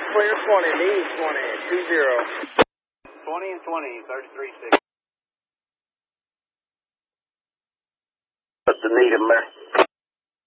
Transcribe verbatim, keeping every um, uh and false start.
clear twenty, need twenty, two zero. twenty and twenty, thirty-three six. What's the need of mercy?